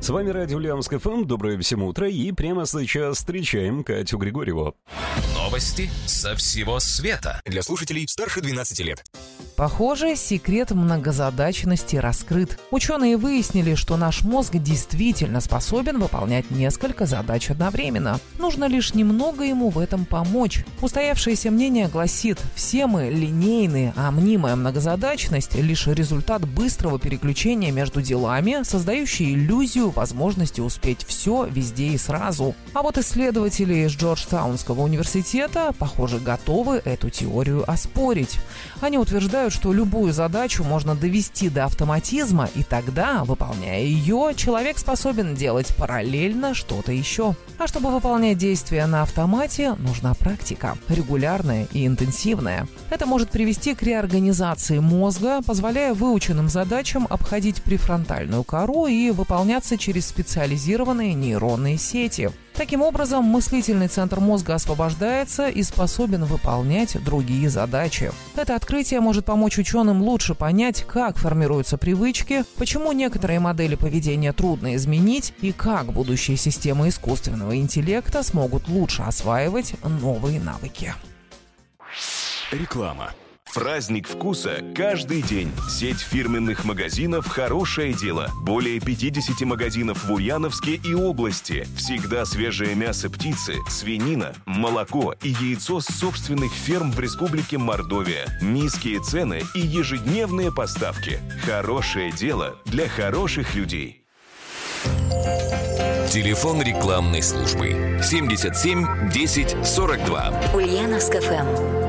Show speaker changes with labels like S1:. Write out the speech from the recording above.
S1: С вами радио Ульяновск ФМ. Доброе всем утро. И прямо сейчас встречаем Катю Григорьеву.
S2: Новости со всего света.
S3: Для слушателей старше 12 лет.
S4: Похоже, секрет многозадачности раскрыт. Ученые выяснили, что наш мозг действительно способен выполнять несколько задач одновременно. Нужно лишь немного ему в этом помочь. Устоявшееся мнение гласит, все мы линейные, а мнимая многозадачность – лишь результат быстрого переключения между делами, создающий иллюзию возможности успеть все везде и сразу. А вот исследователи из Джорджтаунского университета, похоже, готовы эту теорию оспорить. Они утверждают, что любую задачу можно довести до автоматизма, и тогда, выполняя ее, человек способен делать параллельно что-то еще. А чтобы выполнять действия на автомате, нужна практика, регулярная и интенсивная. Это может привести к реорганизации мозга, позволяя выученным задачам обходить префронтальную кору и выполняться через специализированные нейронные сети. Таким образом, мыслительный центр мозга освобождается и способен выполнять другие задачи. Это открытие может помочь ученым лучше понять, как формируются привычки, почему некоторые модели поведения трудно изменить и как будущие системы искусственного интеллекта смогут лучше осваивать новые навыки.
S3: Реклама. Праздник вкуса каждый день. Сеть фирменных магазинов «Хорошее дело». Более 50 магазинов в Ульяновске и области. Всегда свежее мясо птицы, свинина, молоко и яйцо с собственных ферм в Республике Мордовия. Низкие цены и ежедневные поставки. Хорошее дело для хороших людей.
S2: Телефон рекламной службы 77 10 42.
S5: Ульяновск ФМ.